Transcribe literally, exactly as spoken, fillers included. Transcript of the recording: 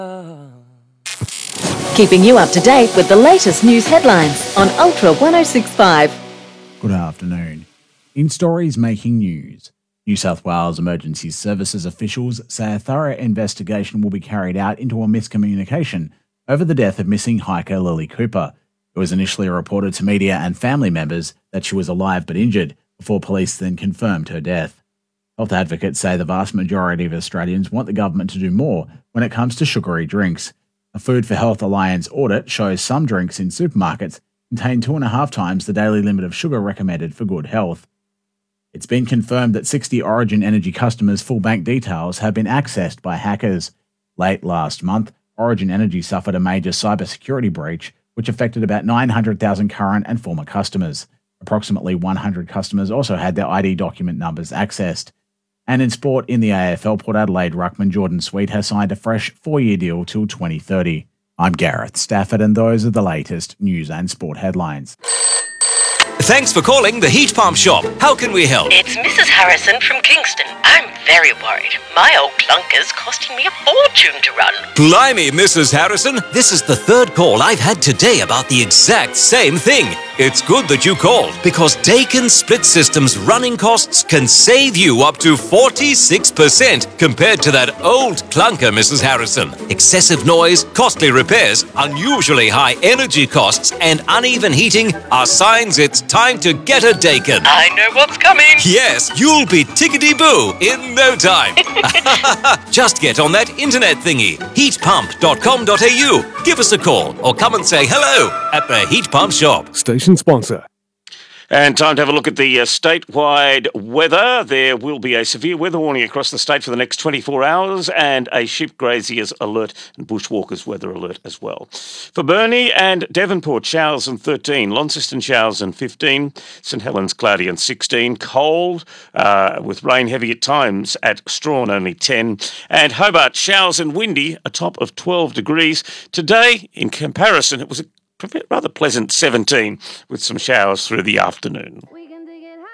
Keeping you up to date with the latest news headlines on Ultra one oh six point five. Good afternoon. In stories making news, New South Wales Emergency Services officials say a thorough investigation will be carried out into a miscommunication over the death of missing hiker Lily Cooper. It was initially reported to media and family members that she was alive but injured, before police then confirmed her death. Health advocates say the vast majority of Australians want the government to do more when it comes to sugary drinks. A Food for Health Alliance audit shows some drinks in supermarkets contain two and a half times the daily limit of sugar recommended for good health. It's been confirmed that sixty Origin Energy customers' full bank details have been accessed by hackers. Late last month, Origin Energy suffered a major cybersecurity breach which affected about nine hundred thousand current and former customers. Approximately one hundred customers also had their I D document numbers accessed. And in sport, in the A F L, Port Adelaide ruckman Jordan Sweet has signed a fresh four-year deal till twenty thirty. I'm Gareth Stafford, and those are the latest news and sport headlines. Thanks for calling the Heat Pump Shop. How can we help? It's Missus Harrison from Kingston. I'm very worried. My old clunker's costing me a fortune to run. Blimey, Missus Harrison. This is the third call I've had today about the exact same thing. It's good that you called, because Daikin Split Systems running costs can save you up to forty-six percent compared to that old clunker, Missus Harrison. Excessive noise, costly repairs, unusually high energy costs, and uneven heating are signs it's time to get a Daikin. I know what's coming. Yes, you'll be tickety-boo in no time. Just get on that internet thingy, heat pump dot com dot a u. Give us a call or come and say hello at the Heat Pump Shop. Station sponsor. And time to have a look at the uh, statewide weather. There will be a severe weather warning across the state for the next twenty-four hours and a sheep graziers alert and bushwalkers weather alert as well. For Burnie and Devonport, showers and thirteen. Launceston, showers and fifteen. St Helens, cloudy and sixteen. Cold, uh, with rain heavy at times at Strawn, only ten. And Hobart, showers and windy, a top of twelve degrees. Today, in comparison, it was a rather pleasant seventeen with some showers through the afternoon.